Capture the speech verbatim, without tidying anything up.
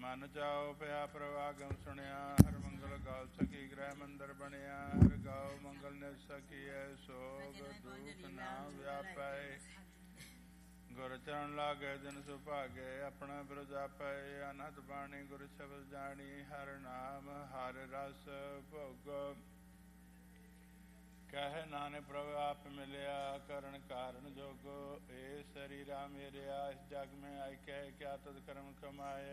ਮਨ ਚਾਓ ਪਿਆ ਪ੍ਰਵਾਗਮ ਸੁਣਿਆ। ਹਰ ਮੰਗਲ ਗਾਲ ਸਕੀ ਗ੍ਰਹਿ ਮੰਦਰ ਬਣਿਆ। ਹਰ ਗਾਓ ਮੰਗਲ ਨਿਜ ਸਕੀਐ ਸੋਗ ਦੁਖ ਨਾ ਵਿਆਪੈ। ਗੁਰ ਚਰਨ ਲਾਗੇ ਦਿਨ ਸੁਭਾਗੇ ਆਪਣਾ ਬਿਰਜ ਆਪੈ। ਅਨਹਦ ਬਾਣੀ ਗੁਰ ਸ਼ਬਦ ਜਾਣੀ ਹਰ ਨਾਮ ਹਰ ਰਸ ਭੋਗ। ਕਹਿ ਨਾਨਕ ਪ੍ਰਭ ਆਪ ਮਿਲਿਆ ਕਰਨ ਕਾਰਨ ਜੋਗੋ। ਇਹ ਸਰੀਰਾ ਮੇਰਿਆ ਇਸ ਜਗ ਮੈਂ ਆਇ ਕਹਿ ਕਿਆ ਤਦ ਕਰਮ ਕਮਾਏ।